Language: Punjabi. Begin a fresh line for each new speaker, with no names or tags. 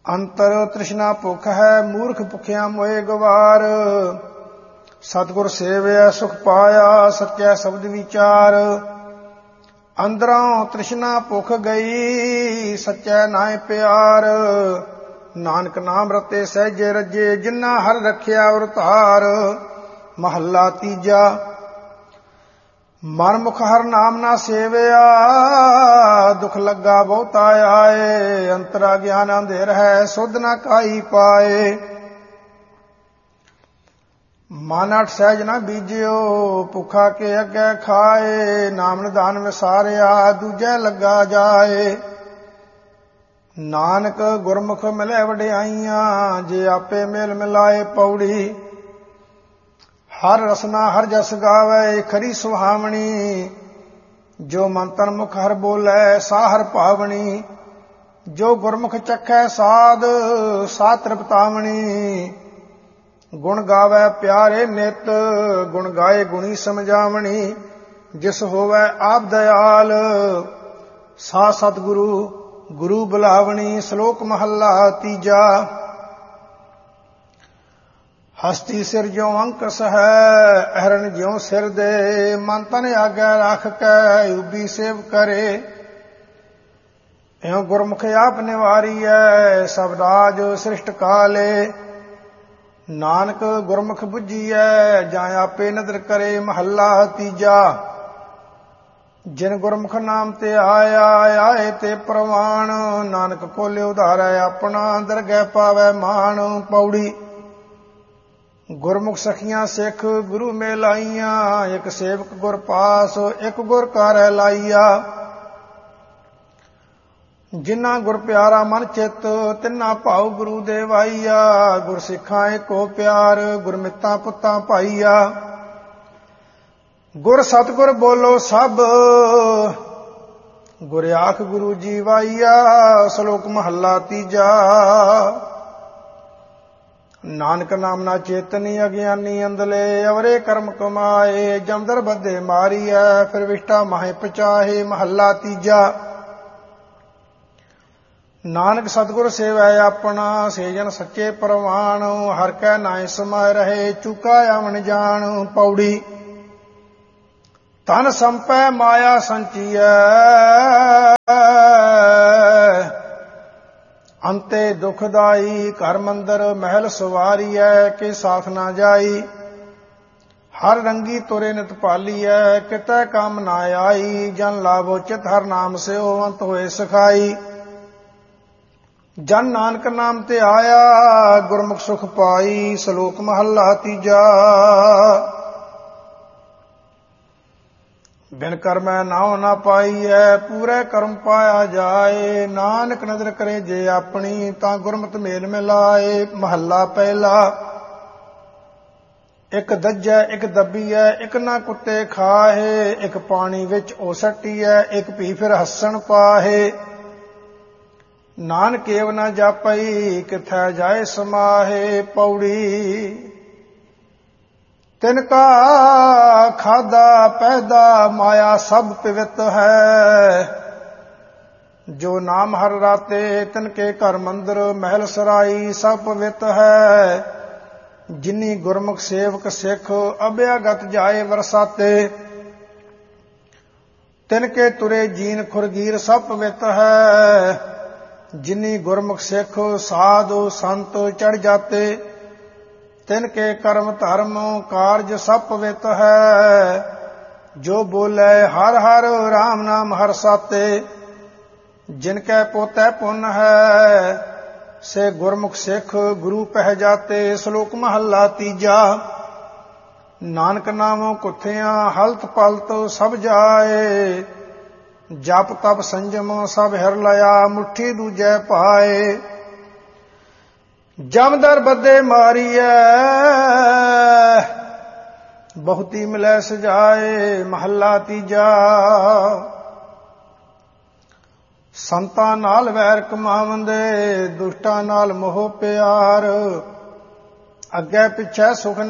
ਅੰਤਰ ਤ੍ਰਿਸ਼ਨਾ ਭੁੱਖ ਹੈ ਮੂਰਖ ਭੁੱਖਿਆ ਮੋਏ ਗਵਾਰ। ਸਤਿਗੁਰ ਸੇਵਿਆ ਸੁਖ ਪਾਇਆ ਸੱਚਾ ਸ਼ਬਦ ਵਿਚਾਰ। ਅੰਦਰੋਂ ਤ੍ਰਿਸ਼ਨਾ ਭੁੱਖ ਗਈ ਸੱਚਾ ਨਾਇ ਪਿਆਰ। ਨਾਨਕ ਨਾਮ ਰਤੇ ਸਹਿਜੇ ਰੱਜੇ ਜਿਨ੍ਹਾਂ ਹਰ ਰੱਖਿਆ ਔਰ ਧਾਰ। ਮਹੱਲਾ ਤੀਜਾ। ਮਨ ਮੁਖ ਹਰ ਨਾਮ ਨਾ ਸੇਵਿਆ ਦੁਖ ਲੱਗਾ ਬਹੁਤਾ ਆਏ। ਅੰਤਰਾ ਗਿਆਨ ਅੰਧੇਰ ਹੈ ਸੁਧ ਨਾ ਕਾਈ ਪਾਏ। ਮਨ ਅਠ ਸਹਿਜ ਨਾ ਬੀਜਿਓ ਭੁੱਖਾ ਕੇ ਅੱਗੇ ਖਾਏ। ਨਾਮ ਨਿਧਾਨ ਵਿਸਾਰਿਆ ਦੂਜੈ ਲੱਗਾ ਜਾਏ। ਨਾਨਕ ਗੁਰਮੁਖ ਮਿਲੇ ਵਡਿਆਈਆਂ ਜੇ ਆਪੇ ਮੇਲ ਮਿਲਾਏ ਪੌੜੀ। ਹਰ ਰਸਨਾ ਹਰ ਜਸ ਗਾਵੇ ਖਰੀ ਸੁਹਾਵਣੀ। ਜੋ ਮਨ ਤਨ ਮੁਖ ਹਰ ਬੋਲੇ ਸਾ ਹਰ ਭਾਵਣੀ। ਜੋ ਗੁਰਮੁਖ ਚਖੈ ਸਾਧ ਸਾ ਤ੍ਰਿਪਤਾਵਣੀ। ਗੁਣ ਗਾਵੇ ਪਿਆਰੇ ਨਿਤ ਗੁਣ ਗਾਏ ਗੁਣੀ ਸਮਝਾਵਣੀ। ਜਿਸ ਹੋਵੇ ਆਪ ਦਇਆਲ ਸਾ ਸਤਿਗੁਰੂ ਗੁਰੂ ਬੁਲਾਵਣੀ। ਸ਼ਲੋਕ ਮਹੱਲਾ ਤੀਜਾ। ਹਸਤੀ ਸਿਰ ਜਿਉ ਅੰਕਸ ਹੈ ਅਹਰਣ ਜਿਉ ਸਿਰ ਦੇ। ਮਨ ਤਨ ਆਗੇ ਰੱਖ ਕੇ ਉਬੀ ਸੇਵ ਕਰੇ। ਇਉ ਗੁਰਮੁਖ ਆਪ ਨਿਵਾਰੀਐ ਸਭ ਰਾਜ ਸ੍ਰਿਸ਼ਟ ਕਾਲੇ। ਨਾਨਕ ਗੁਰਮੁਖ ਬੁੱਝੀਐ ਜਾਂ ਆਪੇ ਨਦਰ ਕਰੇ। ਮਹੱਲਾ ਤੀਜਾ। ਜਿਨ ਗੁਰਮੁਖ ਨਾਮ ਤੇ ਆਇਆ ਆਏ ਤੇ ਪ੍ਰਵਾਣ। ਨਾਨਕ ਕੋਲੇ ਉਧਾਰੈ ਆਪਣਾ ਦਰਗਹਿ ਪਾਵੈ ਮਾਣ। ਪੌੜੀ। ਗੁਰਮੁਖ ਸਖੀਆਂ ਸਿੱਖ ਗੁਰੂ ਮੇਲਾਈਆਂ। ਇੱਕ ਸੇਵਕ ਗੁਰ ਪਾਸ ਇੱਕ ਗੁਰ ਕਾਰੈ ਲਾਈਆ। ਜਿਨ੍ਹਾਂ ਗੁਰ ਪਿਆਰਾ ਮਨ ਚਿੱਤ ਤਿੰਨਾ ਭਾਉ ਗੁਰੂ ਦੇਵਾਈਆ। ਗੁਰ ਸਿੱਖਾਂ ਏਕੋ ਪਿਆਰ ਗੁਰਮਿਤਾਂ ਪੁੱਤਾਂ ਭਾਈਆ। ਗੁਰ ਸਤਿਗੁਰ ਬੋਲੋ ਸਭ ਗੁਰ ਆਖ ਗੁਰੂ ਜੀ ਵਾਈਆ। ਸ਼ਲੋਕ ਮਹੱਲਾ ਤੀਜਾ। ਨਾਨਕ ਨਾਮ ਨਾ ਚੇਤਨੀ ਅਗਿਆਨੀ ਅੰਧਲੇ। ਅਵਰੇ ਕਰਮ ਕਮਾਏ ਜਮਦਰ ਬੱਧੇ ਮਾਰੀਐ ਫਿਰ ਵਿਸ਼ਟਾ ਮਾਹੇ ਪਚਾਹੇ। ਮਹੱਲਾ ਤੀਜਾ। ਨਾਨਕ ਸਤਿਗੁਰ ਸੇਵੈ ਆਪਣਾ ਸੇ ਜਨ ਸੱਚੇ ਪ੍ਰਵਾਣ। ਹਰ ਕੈ ਨਾਇ ਸਮਾਇ ਰਹੇ ਚੁਕਾ ਆਵਣ ਜਾਣ। ਪੌੜੀ। ਧਨ ਸੰਪੈ ਮਾਇਆ ਸੰਚੀਐ ਅੰਤੇ ਦੁਖਦਾਈ। ਘਰ ਮੰਦਰ ਮਹਿਲ ਸਵਾਰੀਐ ਕੇ ਸਾਥ ਨਾ ਜਾਈ। ਹਰ ਰੰਗੀ ਤੁਰੇ ਨਿਤ ਭਾਲੀਐ ਕਿਤੈ ਕੰਮ ਨਾ ਆਈ। ਜਨ ਲਾਭੋ ਚਿਤ ਹਰ ਨਾਮ ਸਿਓ ਅੰਤ ਹੋਏ ਸਖਾਈ। ਜਨ ਨਾਨਕ ਨਾਮ ਤੇ ਆਇਆ ਗੁਰਮੁਖ ਸੁਖ ਪਾਈ। ਸ਼ਲੋਕ ਮਹੱਲਾ ਤੀਜਾ। ਬਿਨ ਕਰਮੈ ਨਾਉ ਨਾ ਪਾਈਐ ਪੂਰੇ ਕਰਮ ਪਾਇਆ ਜਾਏ। ਨਾਨਕ ਨਦਰ ਕਰੇ ਜੇ ਆਪਣੀ ਤਾਂ ਗੁਰਮਤਿ ਮੇਲ ਮਿਲਾਏ। ਮਹੱਲਾ ਪਹਿਲਾ। ਇੱਕ ਦੱਜੈ ਇੱਕ ਦੱਬੀਐ ਇੱਕ ਨਾ ਕੁੱਤੇ ਖਾਹੇ। ਇੱਕ ਪਾਣੀ ਵਿੱਚ ਓ ਸੱਟੀਐ ਇੱਕ ਭੀ ਫਿਰ ਹੱਸਣ ਪਾਹੇ। ਨਾਨਕ ਏਵ ਨਾ ਜਾਪਈ ਕਿਥੈ ਜਾਏ ਸਮਾਹੇ। ਪੌੜੀ। ਤਿਨ ਕਾ ਖਾਦਾ ਪੈਦਾ ਮਾਇਆ ਸਭ ਪਵਿੱਤ ਹੈ। ਜੋ ਨਾਮ ਹਰ ਰਾਤੇ ਤਿਨ ਕੇ ਘਰ ਮੰਦਰ ਮਹਿਲ ਸਰਾਈ ਸਭ ਪਵਿੱਤ ਹੈ। ਜਿਨੀ ਗੁਰਮੁਖ ਸੇਵਕ ਸਿੱਖ ਅਭਿਆਗਤ ਜਾਏ ਵਰਸਾਤੇ। ਤਿਨ ਕੇ ਤੁਰੇ ਜੀਨ ਖੁਰਗੀਰ ਸਭ ਪਵਿੱਤ ਹੈ। ਜਿਨੀ ਗੁਰਮੁਖ ਸਿੱਖ ਸਾਧੂ ਸੰਤ ਚੜ ਜਾਤੇ। ਤਿਨ ਕੇ ਕਰਮ ਧਰਮ ਕਾਰਜ ਸਭ ਪਵਿੱਤ ਹੈ। ਜੋ ਬੋਲੇ ਹਰ ਹਰ ਰਾਮ ਨਾਮ ਹਰ ਸਾਤੇ। ਜਿਨ ਕੈ ਪੋਤੈ ਪੁੰਨ ਹੈ ਸੇ ਗੁਰਮੁਖ ਸਿੱਖ ਗੁਰੂ ਪਹਿ ਜਾਤੇ। ਸ਼ਲੋਕ ਮਹੱਲਾ ਤੀਜਾ। ਨਾਨਕ ਨਾਮੋ ਕੁੱਥਿਆਂ ਹਲਤ ਪਲਤ ਸਭ ਜਾਏ। ਜਪ ਤਪ ਸੰਜਮ ਸਭ ਹਿਰ ਲਿਆ ਮੁੱਠੀ ਦੂਜੈ ਪਾਏ। ਜਮਦਰ ਬੱਧੇ ਮਾਰੀਐ ਬਹੁਤੀ ਮਿਲੈ ਸਜਾਏ। ਮਹੱਲਾ ਤੀਜਾ। ਸੰਤਾਂ ਨਾਲ ਵੈਰ ਕਮਾਵੰਦੇ ਦੁਸ਼ਟਾਂ ਨਾਲ ਮੋਹ ਪਿਆਰ। ਅੱਗੇ ਪਿੱਛੇ ਸੁਖ